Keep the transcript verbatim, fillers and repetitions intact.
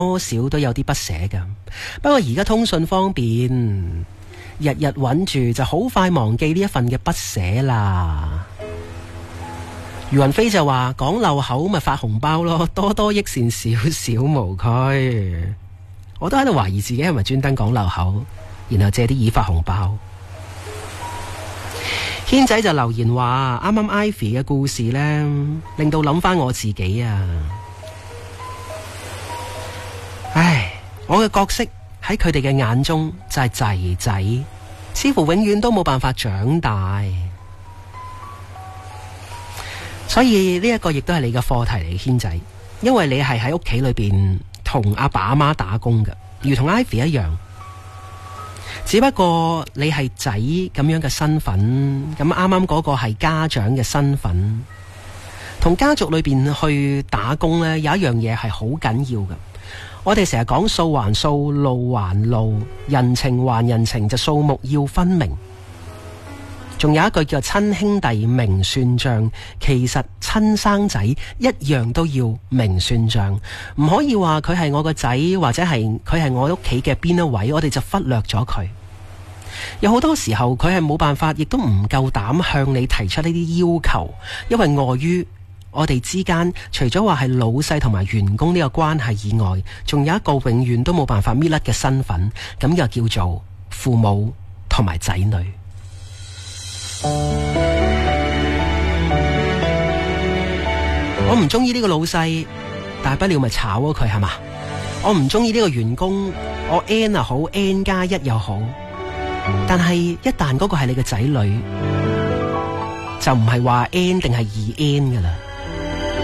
多少都有啲不捨㗎。不過而家通訊方便，日日揾住就好快忘記呢一份嘅不捨啦。余雲飛就話講漏口咪發紅包咯，多多益善，少少無拘。我都喺度懷疑自己係咪專登講漏口，然後借啲意發紅包。軒仔就留言話啱啱 Ivy 嘅故事呢，令到諗翻我自己啊。唉，我嘅角色喺佢哋嘅眼中就係仔仔，似乎永遠都冇辦法長大。所以呢一個亦都係你嘅課題嚟，軒仔，因為你係喺屋企裏邊同阿爸阿媽打工嘅，如同 Ivy 一樣，只不過你係仔咁樣嘅身份，咁啱啱嗰個係家長嘅身份，同家族裏邊去打工呢，有一樣嘢係好緊要嘅。我哋成日講數還數，路還路，人情還人情，就數目要分明。仲有一句叫親兄弟明算賬，其實親生仔一樣都要明算賬，唔可以話佢係我個仔，或者係佢係我屋企嘅邊一位，我哋就忽略咗佢。有好多時候佢係冇辦法，亦都唔夠膽向你提出呢啲要求，因為礙於我哋之間除咗話係老細同埋員工呢個關係以外，仲有一個永遠都冇辦法搣甩嘅身份，咁就叫做父母同埋仔女。我唔中意呢個老細，大不了咪炒咗佢係嘛？我唔中意呢個員工，我 N 又好 N 加一又好，但係一旦嗰個係你嘅仔女，就唔係話 N 定係二 N 噶啦。